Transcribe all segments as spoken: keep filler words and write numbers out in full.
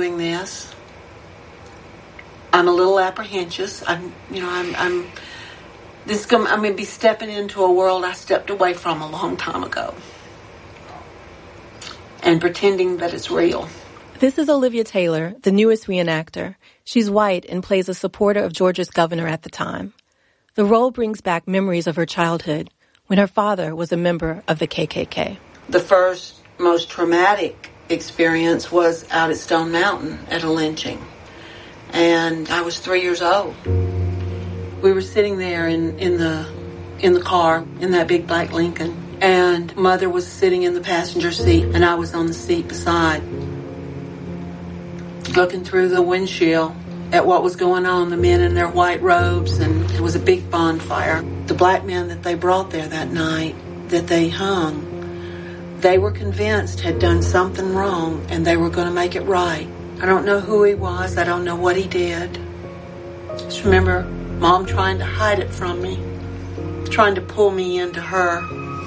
doing this. I'm a little apprehensive. I'm, you know, I'm, I'm, this, I'm going to be stepping into a world I stepped away from a long time ago. And pretending that it's real. This is Olivia Taylor, the newest reenactor. She's white and plays a supporter of Georgia's governor at the time. The role brings back memories of her childhood when her father was a member of the K K K. The first, most traumatic experience was out at Stone Mountain at a lynching. And I was three years old. We were sitting there in, in the in the car, in that big black Lincoln. And Mother was sitting in the passenger seat, and I was on the seat beside, looking through the windshield at what was going on, the men in their white robes, and it was a big bonfire. The black men that they brought there that night, that they hung, they were convinced had done something wrong, and they were going to make it right. I don't know who he was. I don't know what he did. Just remember Mom trying to hide it from me, trying to pull me into her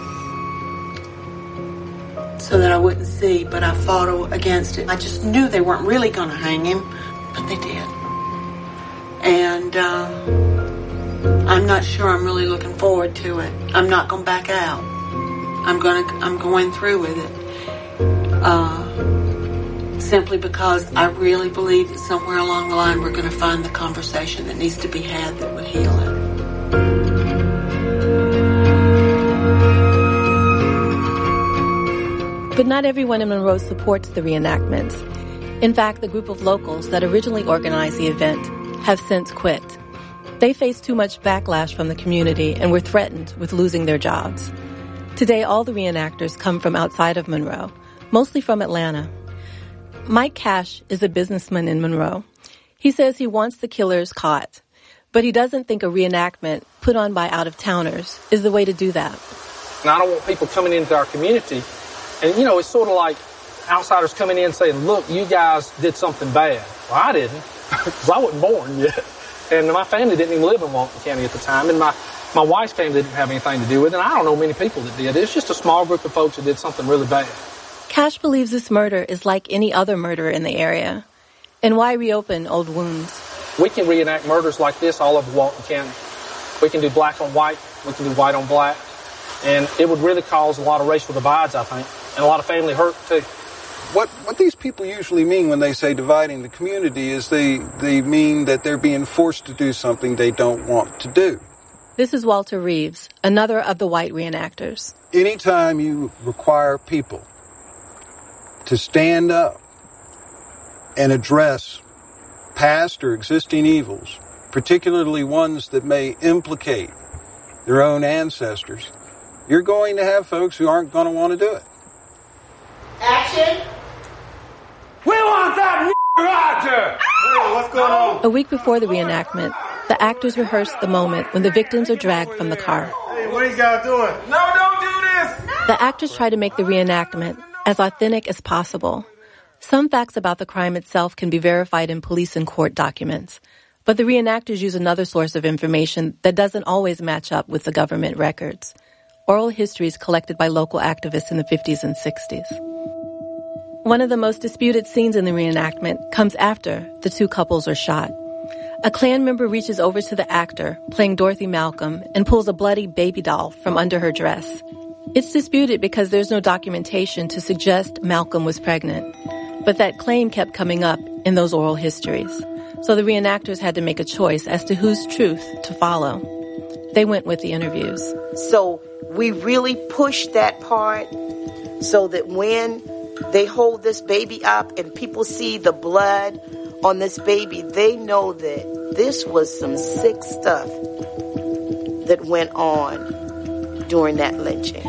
so that I wouldn't see, but I fought against it. I just knew they weren't really going to hang him, but they did. And uh, I'm not sure I'm really looking forward to it. I'm not going to back out. I'm going to. I'm going through with it. Uh, simply because I really believe that somewhere along the line we're going to find the conversation that needs to be had that would heal it. But not everyone in Monroe supports the reenactments. In fact, the group of locals that originally organized the event have since quit. They faced too much backlash from the community and were threatened with losing their jobs. Today, all the reenactors come from outside of Monroe, mostly from Atlanta. Mike Cash is a businessman in Monroe. He says he wants the killers caught, but he doesn't think a reenactment put on by out-of-towners is the way to do that. And I don't want people coming into our community. And, you know, it's sort of like outsiders coming in saying, look, you guys did something bad. Well, I didn't, because I wasn't born yet. And my family didn't even live in Walton County at the time. And my, my wife's family didn't have anything to do with it. And I don't know many people that did. It's just a small group of folks that did something really bad. Cash believes this murder is like any other murder in the area. And why reopen old wounds? We can reenact murders like this all over Walton County. We can do black on white. We can do white on black. And it would really cause a lot of racial divides, I think. And a lot of family hurt, too. What what these people usually mean when they say dividing the community is they, they mean that they're being forced to do something they don't want to do. This is Walter Reeves, another of the white reenactors. Anytime you require people to stand up and address past or existing evils, particularly ones that may implicate their own ancestors, you're going to have folks who aren't going to want to do it. Action! We want that Roger! Hey, what's going on? A week before the reenactment, the actors rehearsed the moment when the victims are dragged from the car. Hey, what are you guys doing? No, don't do this! The actors try to make the reenactment as authentic as possible. Some facts about the crime itself can be verified in police and court documents, but the reenactors use another source of information that doesn't always match up with the government records. Oral histories collected by local activists in the fifties and sixties. One of the most disputed scenes in the reenactment comes after the two couples are shot. A Klan member reaches over to the actor, playing Dorothy Malcolm, and pulls a bloody baby doll from under her dress. It's disputed because there's no documentation to suggest Malcolm was pregnant, but that claim kept coming up in those oral histories. So the reenactors had to make a choice as to whose truth to follow. They went with the interviews. So we really pushed that part so that when they hold this baby up and people see the blood on this baby, they know that this was some sick stuff that went on during that lynching.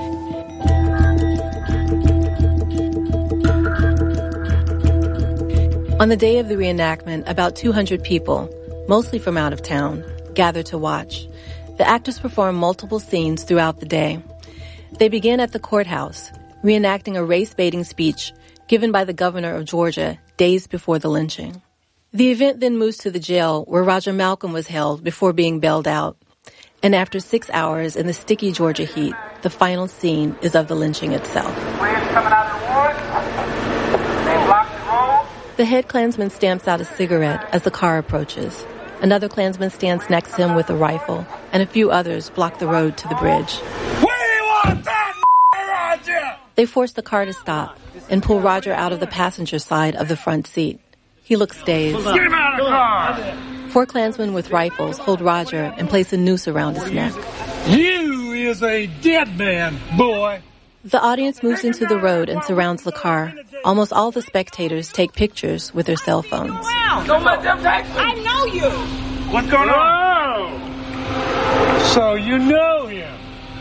On the day of the reenactment, about two hundred people, mostly from out of town, gathered to watch. The actors perform multiple scenes throughout the day. They begin at the courthouse, reenacting a race-baiting speech given by the governor of Georgia days before the lynching. The event then moves to the jail where Roger Malcolm was held before being bailed out. And after six hours in the sticky Georgia heat, the final scene is of the lynching itself. Friends coming out of the woods. They blocked the road. The head Klansman stamps out a cigarette as the car approaches. Another Klansman stands next to him with a rifle, and a few others block the road to the bridge. Where do you want that, Roger? They force the car to stop and pull Roger out of the passenger side of the front seat. He looks dazed. Get him out of the car! Four Klansmen with rifles hold Roger and place a noose around his neck. You is a dead man, boy. The audience moves into the road and surrounds the car. Almost all the spectators take pictures with their cell phones. Don't let them take me. I know you. What's going on? Oh. So you know him.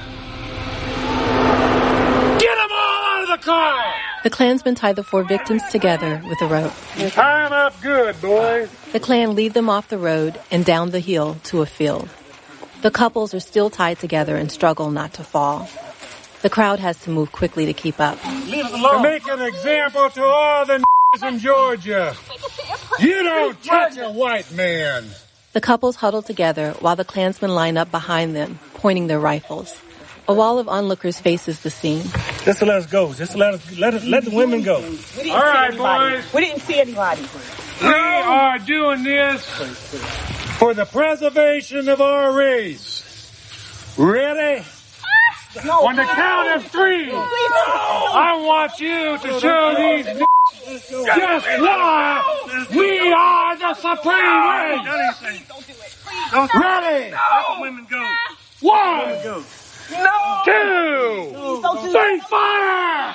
Get them all out of the car. The Klansmen tie the four victims together with a rope. Tie them up good, boys. The Klan lead them off the road and down the hill to a field. The couples are still tied together and struggle not to fall. The crowd has to move quickly to keep up. To make an example to all the in Georgia. You don't touch a white man. The couples huddle together while the Klansmen line up behind them, pointing their rifles. A wall of onlookers faces the scene. Just to let us go. Just to let us let us let the women go. All right, boys. We didn't see anybody. We are doing this for the preservation of our race. Ready? No, On the count of three, no. I want you to show these just why we are the supreme race. Ready? Let the women go. One, no. two, three, fire!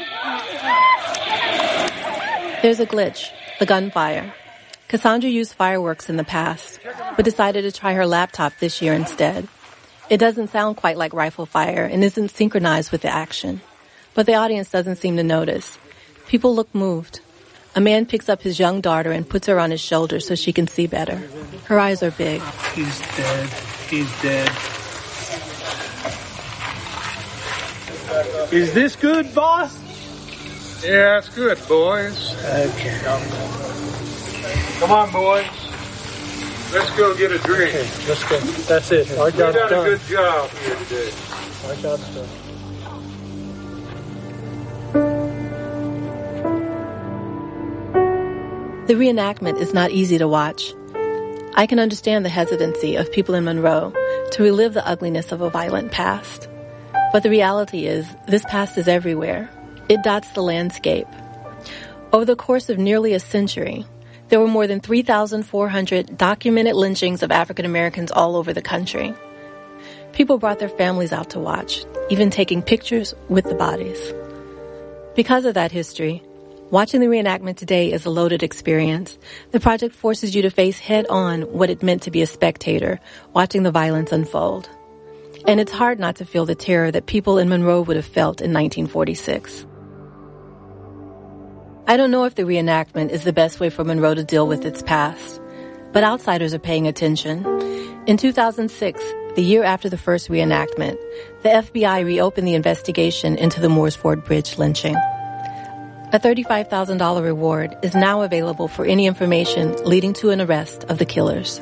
There's a glitch, the gunfire. Cassandra used fireworks in the past, but decided to try her laptop this year instead. It doesn't sound quite like rifle fire and isn't synchronized with the action. But the audience doesn't seem to notice. People look moved. A man picks up his young daughter and puts her on his shoulder so she can see better. Her eyes are big. He's dead. He's dead. Is this good, boss? Yeah, it's good, boys. Okay. Come on, boys. Let's go get a drink. Okay, let's go. That's it. Our We've job's done done. a good job here today. Our job's done. The reenactment is not easy to watch. I can understand the hesitancy of people in Monroe to relive the ugliness of a violent past. But the reality is, this past is everywhere. It dots the landscape. Over the course of nearly a century, there were more than three thousand four hundred documented lynchings of African Americans all over the country. People brought their families out to watch, even taking pictures with the bodies. Because of that history, watching the reenactment today is a loaded experience. The project forces you to face head-on what it meant to be a spectator, watching the violence unfold. And it's hard not to feel the terror that people in Monroe would have felt in nineteen forty-six. I don't know if the reenactment is the best way for Monroe to deal with its past, but outsiders are paying attention. In two thousand six, the year after the first reenactment, the F B I reopened the investigation into the Moores Ford Bridge lynching. A thirty-five thousand dollars reward is now available for any information leading to an arrest of the killers.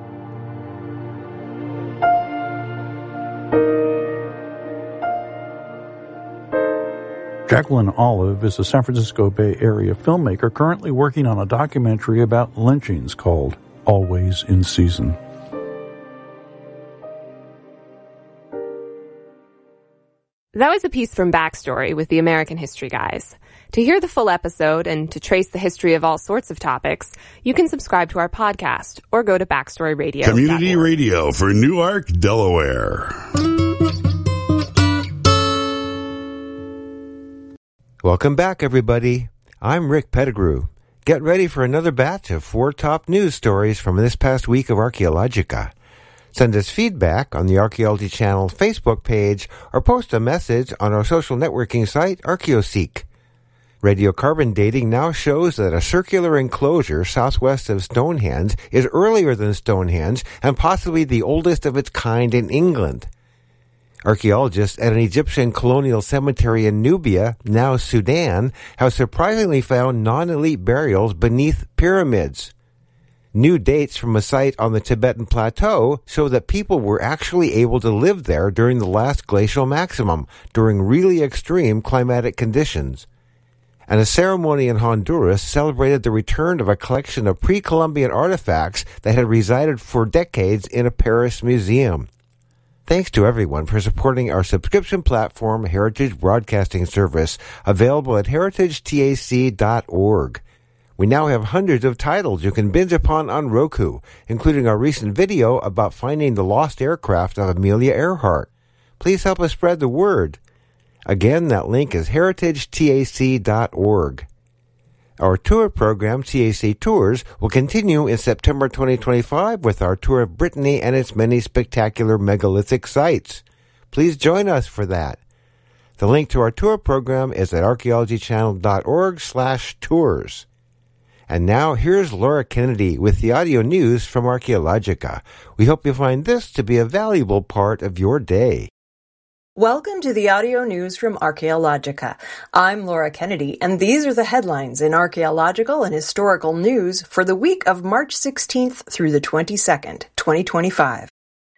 Jacqueline Olive is a San Francisco Bay Area filmmaker currently working on a documentary about lynchings called Always in Season. That was a piece from Backstory with the American History Guys. To hear the full episode and to trace the history of all sorts of topics, you can subscribe to our podcast or go to backstory radio dot org. Community radio for Newark, Delaware. Welcome back, everybody. I'm Rick Pettigrew. Get ready for another batch of four top news stories from this past week of Archaeologica. Send us feedback on the Archaeology Channel Facebook page or post a message on our social networking site, ArchaeoSeek. Radiocarbon dating now shows that a circular enclosure southwest of Stonehenge is earlier than Stonehenge and possibly the oldest of its kind in England. Archaeologists at an Egyptian colonial cemetery in Nubia, now Sudan, have surprisingly found non-elite burials beneath pyramids. New dates from a site on the Tibetan Plateau show that people were actually able to live there during the last glacial maximum, during really extreme climatic conditions. and a ceremony in Honduras celebrated the return of a collection of pre-Columbian artifacts that had resided for decades in a Paris museum. Thanks to everyone for supporting our subscription platform, Heritage Broadcasting Service, available at heritage T A C dot org. We now have hundreds of titles you can binge upon on Roku, including our recent video about finding the lost aircraft of Amelia Earhart. Please help us spread the word. Again, that link is heritage T A C dot org. Our tour program, T A C Tours, will continue in September twenty twenty-five with our tour of Brittany and its many spectacular megalithic sites. Please join us for that. The link to our tour program is at archaeology channel dot org slash tours. And now, here's Laura Kennedy with the audio news from Archaeologica. We hope you find this to be a valuable part of your day. Welcome to the audio news from Archaeologica. I'm Laura Kennedy, and these are the headlines in archaeological and historical news for the week of March sixteenth through the twenty-second, twenty twenty-five.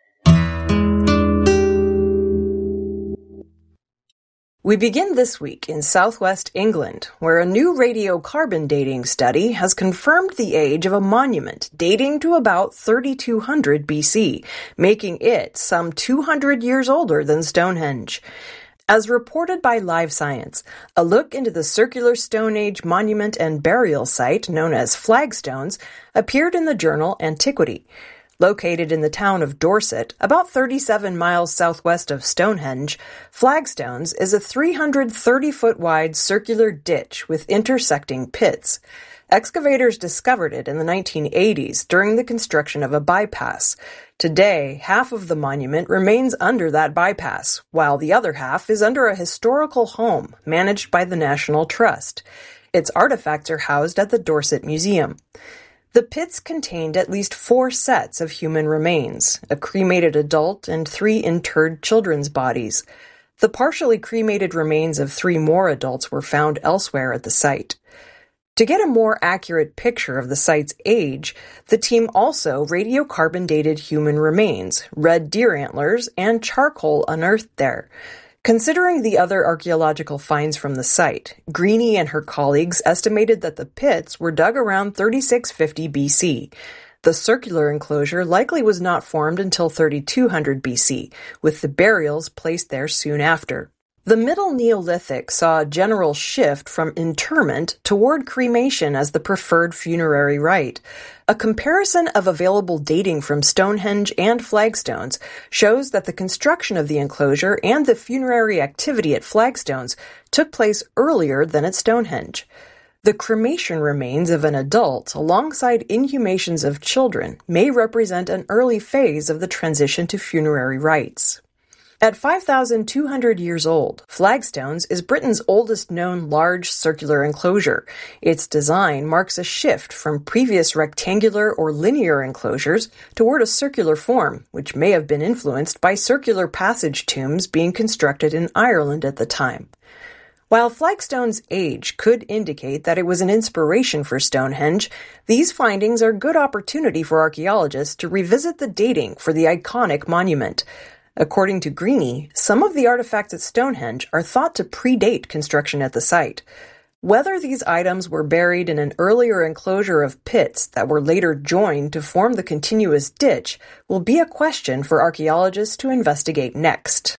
We begin this week in southwest England, where a new radiocarbon dating study has confirmed the age of a monument dating to about thirty-two hundred B C, making it some two hundred years older than Stonehenge. As reported by Live Science, a look into the circular Stone Age monument and burial site known as Flagstones appeared in the journal Antiquity. Located in the town of Dorset, about thirty-seven miles southwest of Stonehenge, Flagstones is a three hundred thirty foot wide circular ditch with intersecting pits. Excavators discovered it in the nineteen eighties during the construction of a bypass. Today, half of the monument remains under that bypass, while the other half is under a historical home managed by the National Trust. Its artifacts are housed at the Dorset Museum. The pits contained at least four sets of human remains, a cremated adult and three interred children's bodies. The partially cremated remains of three more adults were found elsewhere at the site. To get a more accurate picture of the site's age, the team also radiocarbon dated human remains, red deer antlers, and charcoal unearthed there. Considering the other archaeological finds from the site, Greeny and her colleagues estimated that the pits were dug around thirty-six fifty B C. The circular enclosure likely was not formed until thirty-two hundred B C, with the burials placed there soon after. The Middle Neolithic saw a general shift from interment toward cremation as the preferred funerary rite. A comparison of available dating from Stonehenge and Flagstones shows that the construction of the enclosure and the funerary activity at Flagstones took place earlier than at Stonehenge. The cremation remains of an adult alongside inhumations of children may represent an early phase of the transition to funerary rites. At five thousand two hundred years old, Flagstones is Britain's oldest known large circular enclosure. Its design marks a shift from previous rectangular or linear enclosures toward a circular form, which may have been influenced by circular passage tombs being constructed in Ireland at the time. While Flagstone's age could indicate that it was an inspiration for Stonehenge, these findings are a good opportunity for archaeologists to revisit the dating for the iconic monument. According to Greeny, some of the artifacts at Stonehenge are thought to predate construction at the site. Whether these items were buried in an earlier enclosure of pits that were later joined to form the continuous ditch will be a question for archaeologists to investigate next.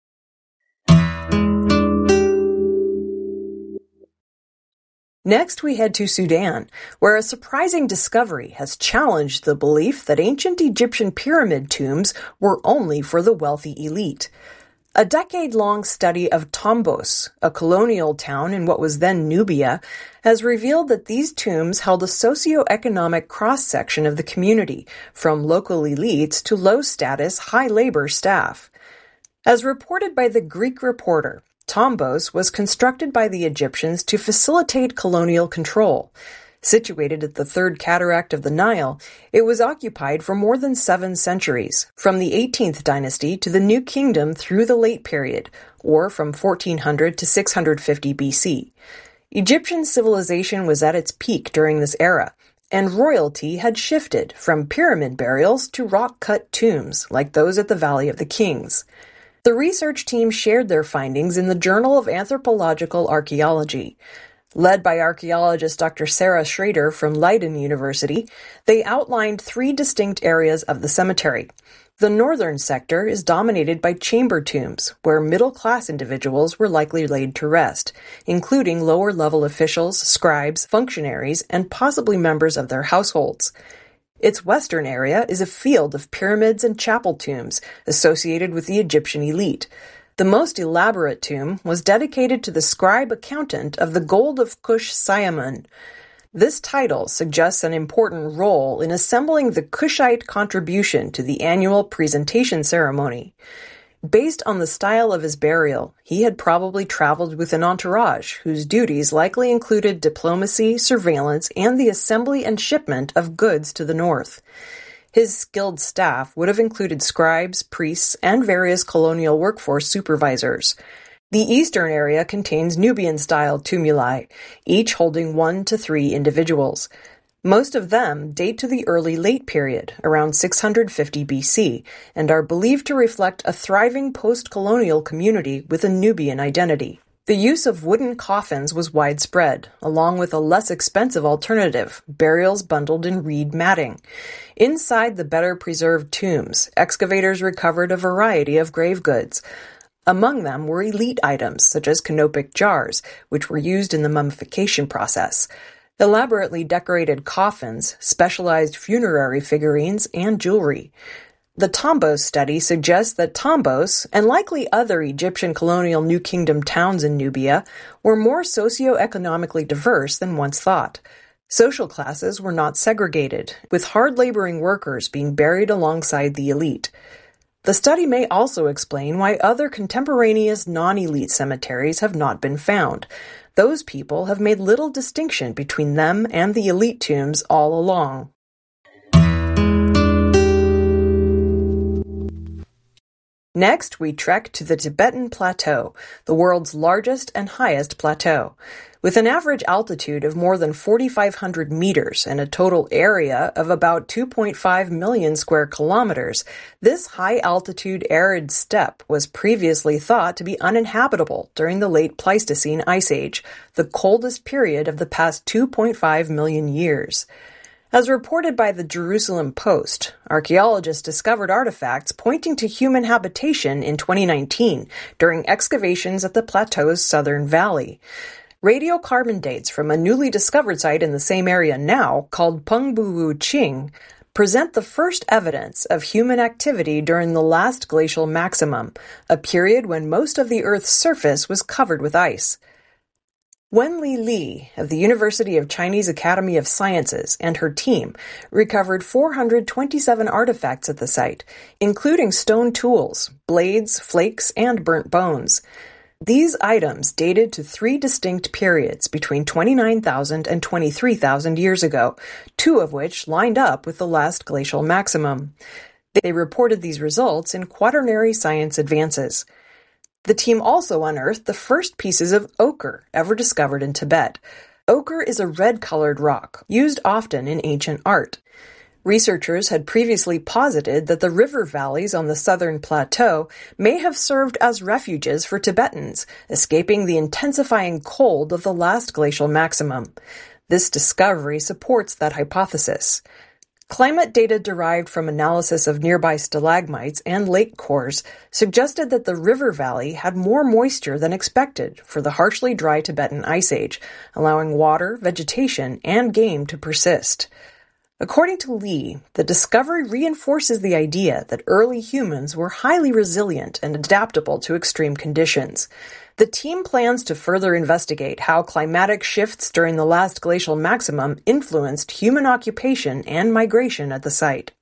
Next, we head to Sudan, where a surprising discovery has challenged the belief that ancient Egyptian pyramid tombs were only for the wealthy elite. A decade-long study of Tombos, a colonial town in what was then Nubia, has revealed that these tombs held a socio-economic cross-section of the community, from local elites to low-status, high-labor staff. As reported by the Greek Reporter, Tombos was constructed by the Egyptians to facilitate colonial control. Situated at the third cataract of the Nile, it was occupied for more than seven centuries, from the eighteenth dynasty to the New Kingdom through the late period, or from fourteen hundred to six hundred fifty B C. Egyptian civilization was at its peak during this era, and royalty had shifted from pyramid burials to rock-cut tombs, like those at the Valley of the Kings. The research team shared their findings in the Journal of Anthropological Archaeology. Led by archaeologist Doctor Sarah Schrader from Leiden University, they outlined three distinct areas of the cemetery. The northern sector is dominated by chamber tombs, where middle-class individuals were likely laid to rest, including lower-level officials, scribes, functionaries, and possibly members of their households. Its western area is a field of pyramids and chapel tombs associated with the Egyptian elite. The most elaborate tomb was dedicated to the scribe-accountant of the Gold of Cush Siamun. This title suggests an important role in assembling the Kushite contribution to the annual presentation ceremony. Based on the style of his burial, he had probably traveled with an entourage whose duties likely included diplomacy, surveillance, and the assembly and shipment of goods to the north. His skilled staff would have included scribes, priests, and various colonial workforce supervisors. The eastern area contains Nubian-style tumuli, each holding one to three individuals. Most of them date to the early late period, around six hundred fifty B C, and are believed to reflect a thriving post-colonial community with a Nubian identity. The use of wooden coffins was widespread, along with a less expensive alternative, burials bundled in reed matting. Inside the better-preserved tombs, excavators recovered a variety of grave goods. Among them were elite items, such as canopic jars, which were used in the mummification process, elaborately decorated coffins, specialized funerary figurines, and jewelry. The Tombos study suggests that Tombos, and likely other Egyptian colonial New Kingdom towns in Nubia, were more socio-economically diverse than once thought. Social classes were not segregated, with hard-laboring workers being buried alongside the elite. The study may also explain why other contemporaneous non-elite cemeteries have not been found. Those people have made little distinction between them and the elite tombs all along. Next, we trek to the Tibetan Plateau, the world's largest and highest plateau. With an average altitude of more than forty-five hundred meters and a total area of about two point five million square kilometers, this high-altitude arid steppe was previously thought to be uninhabitable during the late Pleistocene Ice Age, the coldest period of the past two point five million years. As reported by the Jerusalem Post, archaeologists discovered artifacts pointing to human habitation in twenty nineteen during excavations at the plateau's southern valley. Radiocarbon dates from a newly discovered site in the same area now, called Pengbu Qing, present the first evidence of human activity during the last glacial maximum, a period when most of the Earth's surface was covered with ice. Wenli Li of the University of Chinese Academy of Sciences and her team recovered four hundred twenty-seven artifacts at the site, including stone tools, blades, flakes, and burnt bones. These items dated to three distinct periods between twenty-nine thousand and twenty-three thousand years ago, two of which lined up with the last glacial maximum. They reported these results in Quaternary Science Advances. The team also unearthed the first pieces of ochre ever discovered in Tibet. Ochre is a red-colored rock, used often in ancient art. Researchers had previously posited that the river valleys on the southern plateau may have served as refuges for Tibetans, escaping the intensifying cold of the last glacial maximum. This discovery supports that hypothesis. Climate data derived from analysis of nearby stalagmites and lake cores suggested that the river valley had more moisture than expected for the harshly dry Tibetan Ice Age, allowing water, vegetation, and game to persist. According to Li, the discovery reinforces the idea that early humans were highly resilient and adaptable to extreme conditions. The team plans to further investigate how climatic shifts during the last glacial maximum influenced human occupation and migration at the site.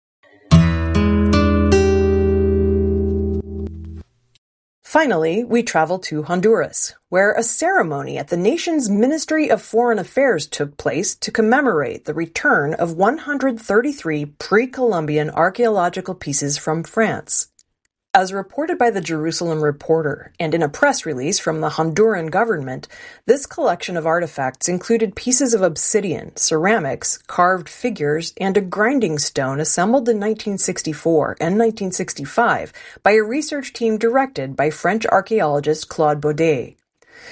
Finally, we travel to Honduras, where a ceremony at the nation's Ministry of Foreign Affairs took place to commemorate the return of one hundred thirty-three pre-Columbian archaeological pieces from France. As reported by the Jerusalem Reporter and in a press release from the Honduran government, this collection of artifacts included pieces of obsidian, ceramics, carved figures, and a grinding stone assembled in nineteen sixty-four and nineteen sixty-five by a research team directed by French archaeologist Claude Baudet.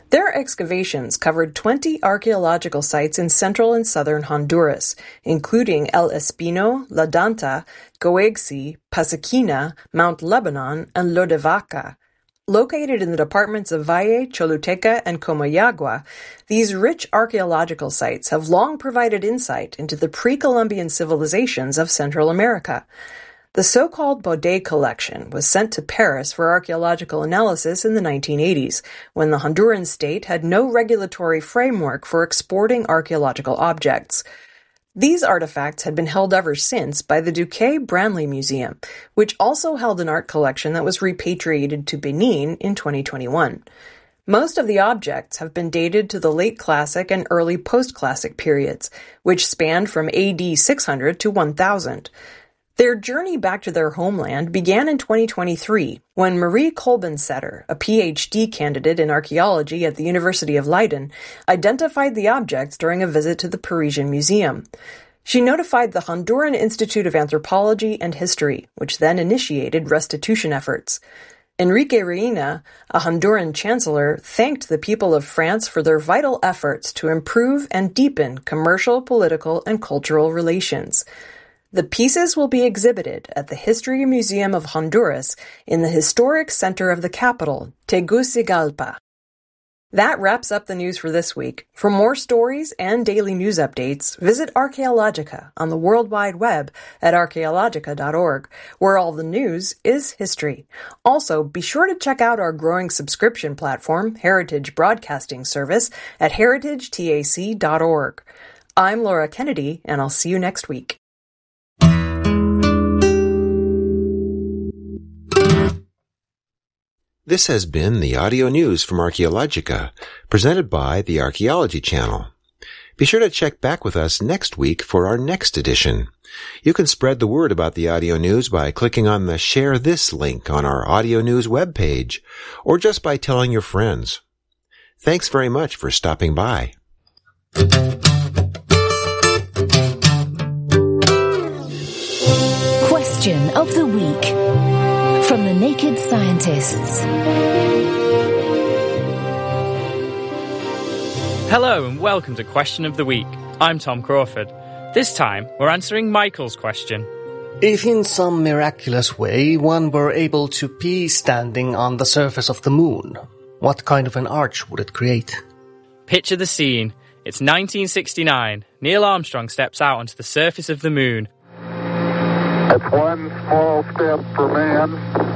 Their excavations covered twenty archaeological sites in central and southern Honduras, including El Espino, La Danta, Goegsi, Pasaquina, Mount Lebanon, and Lo de Vaca. Located in the departments of Valle, Choluteca, and Comayagua, these rich archaeological sites have long provided insight into the pre-Columbian civilizations of Central America. The so-called Baudet collection was sent to Paris for archaeological analysis in the nineteen eighties, when the Honduran state had no regulatory framework for exporting archaeological objects. These artifacts had been held ever since by the Duque Branly Museum, which also held an art collection that was repatriated to Benin in twenty twenty-one. Most of the objects have been dated to the late Classic and early Post-Classic periods, which spanned from A D six hundred to one thousand. Their journey back to their homeland began in twenty twenty-three, when Marie Kolbensetter, a P H D candidate in archaeology at the University of Leiden, identified the objects during a visit to the Parisian Museum. She notified the Honduran Institute of Anthropology and History, which then initiated restitution efforts. Enrique Reina, a Honduran chancellor, thanked the people of France for their vital efforts to improve and deepen commercial, political, and cultural relations. The pieces will be exhibited at the History Museum of Honduras in the historic center of the capital, Tegucigalpa. That wraps up the news for this week. For more stories and daily news updates, visit Archaeologica on the World Wide Web at archaeologica dot org, where all the news is history. Also, be sure to check out our growing subscription platform, Heritage Broadcasting Service, at heritage tac dot org. I'm Laura Kennedy, and I'll see you next week. This has been the audio news from Archaeologica, presented by the Archaeology Channel. Be sure to check back with us next week for our next edition. You can spread the word about the audio news by clicking on the Share This link on our audio news webpage, or just by telling your friends. Thanks very much for stopping by. Question of the Week from the Naked Scientists. Hello and welcome to Question of the Week. I'm Tom Crawford. This time, we're answering Michael's question. If in some miraculous way one were able to pee standing on the surface of the moon, what kind of an arch would it create? Picture the scene. It's nineteen sixty-nine. Neil Armstrong steps out onto the surface of the moon. It's one small step for man,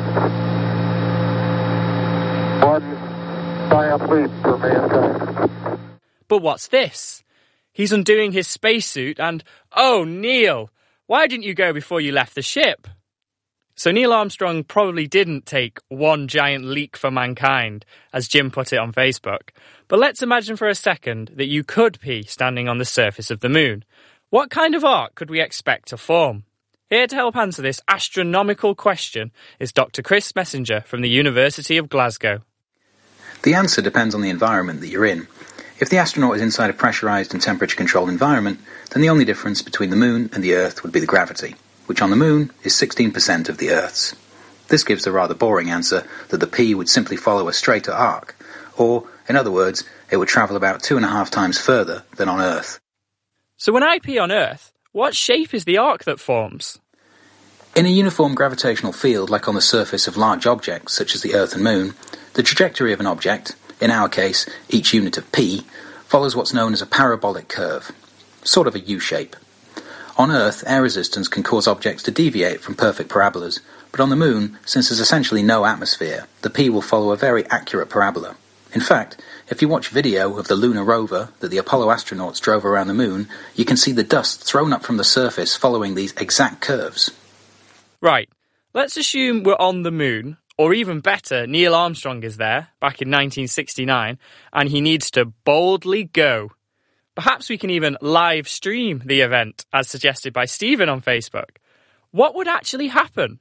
one giant leap for mankind. But what's this? He's undoing his spacesuit and, oh, Neil, why didn't you go before you left the ship? So Neil Armstrong probably didn't take one giant leap for mankind, as Jim put it on Facebook. But let's imagine for a second that you could pee standing on the surface of the moon. What kind of arc could we expect to form? Here to help answer this astronomical question is Doctor Chris Messenger from the University of Glasgow. The answer depends on the environment that you're in. If the astronaut is inside a pressurized and temperature-controlled environment, then the only difference between the moon and the Earth would be the gravity, which on the moon is sixteen percent of the Earth's. This gives the rather boring answer that the pea would simply follow a straighter arc, or, in other words, it would travel about two and a half times further than on Earth. So when I pee on Earth, what shape is the arc that forms? In a uniform gravitational field like on the surface of large objects such as the Earth and Moon, the trajectory of an object, in our case each unit of p, follows what's known as a parabolic curve, sort of a U-shape. On Earth, air resistance can cause objects to deviate from perfect parabolas, but on the Moon, since there's essentially no atmosphere, the p will follow a very accurate parabola. In fact, if you watch video of the lunar rover that the Apollo astronauts drove around the Moon, you can see the dust thrown up from the surface following these exact curves. Right, let's assume we're on the moon, or even better, Neil Armstrong is there, back in nineteen sixty-nine, and he needs to boldly go. Perhaps we can even live stream the event, as suggested by Stephen on Facebook. What would actually happen?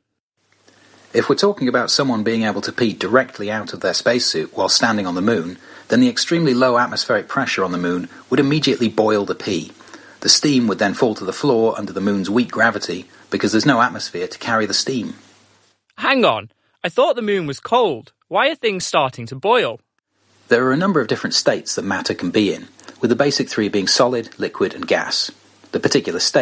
If we're talking about someone being able to pee directly out of their spacesuit while standing on the moon, then the extremely low atmospheric pressure on the moon would immediately boil the pee. The steam would then fall to the floor under the moon's weak gravity, because there's no atmosphere to carry the steam. Hang on, I thought the moon was cold. Why are things starting to boil? There are a number of different states that matter can be in, with the basic three being solid, liquid, and gas. The particular state